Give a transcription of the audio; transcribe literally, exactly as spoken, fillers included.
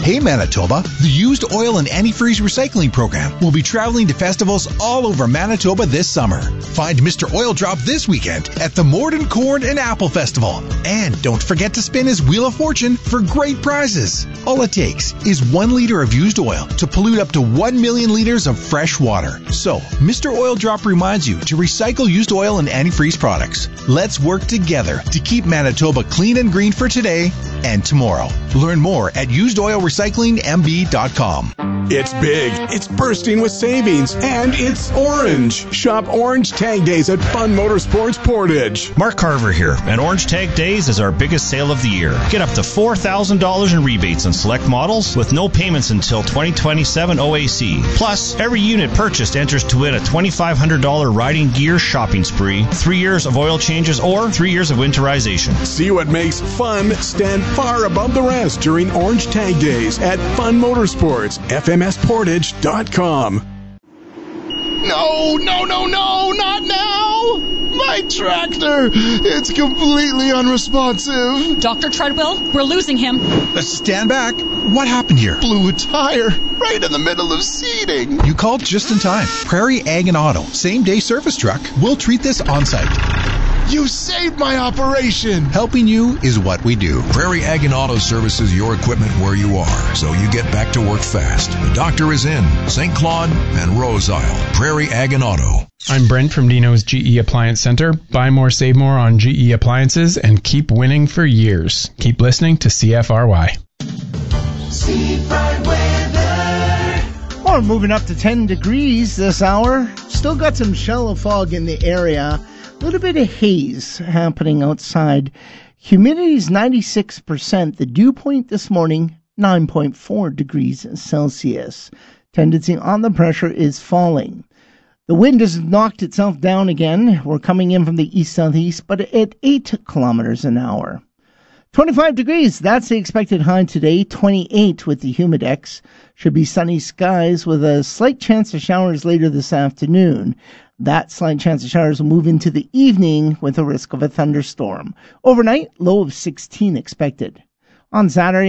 Hey Manitoba, the Used Oil and Antifreeze Recycling Program will be traveling to festivals all over Manitoba this summer. Find Mister Oil Drop this weekend at the Morden Corn and Apple Festival. And don't forget to spin his Wheel of Fortune for great prizes. All it takes is one liter of used oil to pollute up to one million liters of fresh water. So, Mister Oil Drop reminds you to recycle used oil and antifreeze products. Let's work together to keep Manitoba clean and green for today and tomorrow. Learn more at used oil recycling m b dot com. It's big, it's bursting with savings, and it's orange. Shop Orange Tag Days at Fun Motorsports Portage. Mark Carver here, and Orange Tag Days is our biggest sale of the year. Get up to four thousand dollars in rebates on select models with no payments until twenty twenty-seven O A C. Plus, every unit purchased enters to win a twenty-five hundred dollars riding gear shopping spree, three years of oil changes, or three years of winterization. See what makes fun stand far above the rest during Orange Tag Days at Fun Motorsports, f m s portage dot com. No, no, no, no, not now! My tractor! It's completely unresponsive. Doctor Treadwell, we're losing him. Uh, stand back. What happened here? Blew a tire right in the middle of seeding. You called just in time. Prairie Ag and Auto, same day service truck. We'll treat this on site. You saved my operation. Helping you is what we do. Prairie Ag and Auto services your equipment where you are, so you get back to work fast. The doctor is in Saint Claude and Rose Isle. Prairie Ag and Auto. I'm Brent from Dino's G E Appliance Center. Buy more, save more on G E appliances and keep winning for years. Keep listening to C F R Y. Seafront weather. Well, moving up to ten degrees this hour. Still got some shallow fog in the area. A little bit of haze happening outside. Humidity is ninety-six percent. The dew point this morning, nine point four degrees Celsius. Tendency on the pressure is falling. The wind has knocked itself down again. We're coming in from the east-southeast, but at eight kilometers an hour. twenty-five degrees, that's the expected high today. twenty-eight with the humidex. Should be sunny skies with a slight chance of showers later this afternoon. That slight chance of showers will move into the evening with a risk of a thunderstorm. Overnight, low of sixteen expected. On Saturday,